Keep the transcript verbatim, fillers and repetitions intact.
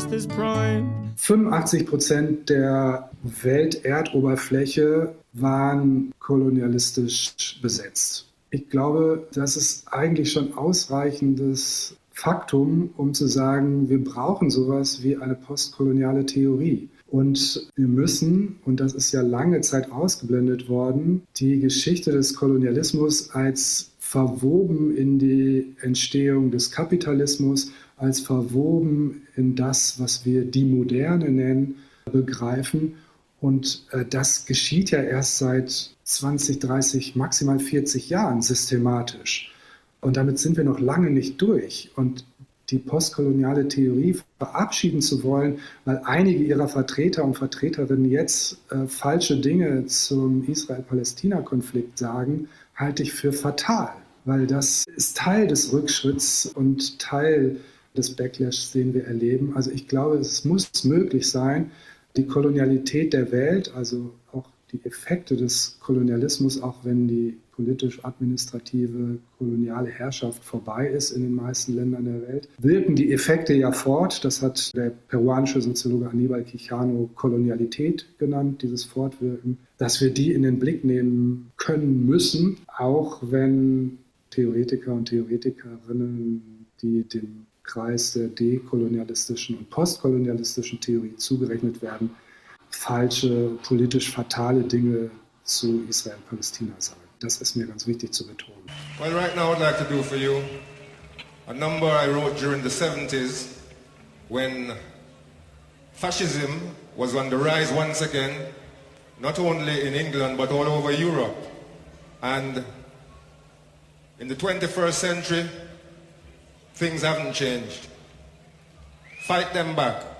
past his prime. fünfundachtzig Prozent der Welterdoberfläche waren kolonialistisch besetzt. Ich glaube, das ist eigentlich schon ausreichendes Faktum, um zu sagen, wir brauchen sowas wie eine postkoloniale Theorie. Und wir müssen, und das ist ja lange Zeit ausgeblendet worden, die Geschichte des Kolonialismus als verwoben in die Entstehung des Kapitalismus, als verwoben in das, was wir die Moderne nennen, begreifen. Und äh, das geschieht ja erst seit zwanzig, dreißig, maximal vierzig Jahren systematisch. Und damit sind wir noch lange nicht durch. Und die postkoloniale Theorie verabschieden zu wollen, weil einige ihrer Vertreter und Vertreterinnen jetzt äh, falsche Dinge zum Israel-Palästina-Konflikt sagen, halte ich für fatal. Weil das ist Teil des Rückschritts und Teil des Backlash, den wir erleben. Also ich glaube, es muss möglich sein, die Kolonialität der Welt, also auch die Effekte des Kolonialismus, auch wenn die politisch-administrative koloniale Herrschaft vorbei ist in den meisten Ländern der Welt, wirken die Effekte ja fort. Das hat der peruanische Soziologe Aníbal Quijano Kolonialität genannt, dieses Fortwirken, dass wir die in den Blick nehmen können müssen, auch wenn Theoretiker und Theoretikerinnen, die dem Kreis der dekolonialistischen und postkolonialistischen Theorie zugerechnet werden, falsche, politisch fatale Dinge zu Israel-Palästina sagen. Das ist mir ganz wichtig zu betonen. Well, right now I'd like to do for you a number I wrote during the seventies when fascism was on the rise once again, not only in England but all over Europe. And in the twenty-first century, things haven't changed. Fight them back.